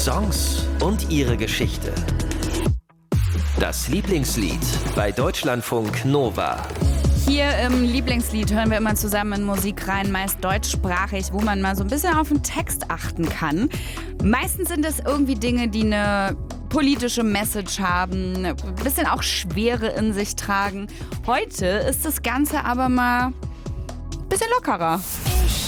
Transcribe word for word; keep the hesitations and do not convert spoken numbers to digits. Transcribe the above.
Songs und ihre Geschichte. Das Lieblingslied bei Deutschlandfunk Nova. Hier im Lieblingslied hören wir immer zusammen in Musik rein, meist deutschsprachig, wo man mal so ein bisschen auf den Text achten kann. Meistens sind es irgendwie Dinge, die eine politische Message haben, ein bisschen auch Schwere in sich tragen. Heute ist das Ganze aber mal ein bisschen lockerer.